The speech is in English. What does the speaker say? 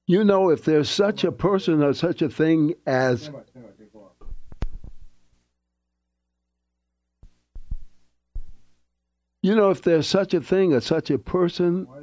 You know, if there's such a person or such a thing as, you know, if there's such a thing or such a person